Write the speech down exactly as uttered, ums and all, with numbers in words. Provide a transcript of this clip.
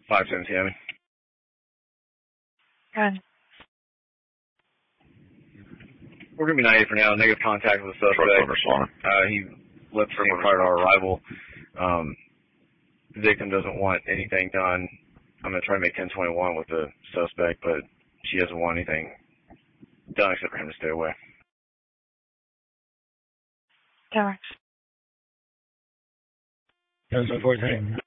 five seven Tammy. Good. We're going to be ninety for now. Negative contact with the suspect. Uh, he left the scene prior to our arrival. Um, the victim doesn't want anything done. I'm going to try to make ten twenty-one with the suspect, but she doesn't want anything done except for him to stay away. That works. ten fourteen.